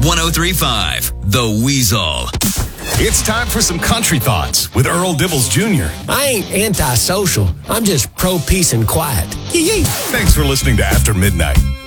1035 The Weasel. It's time for some country thoughts with Earl Dibbles Jr. I ain't antisocial. I'm just pro-peace and quiet. Yee-yee. Thanks for listening to After Midnight.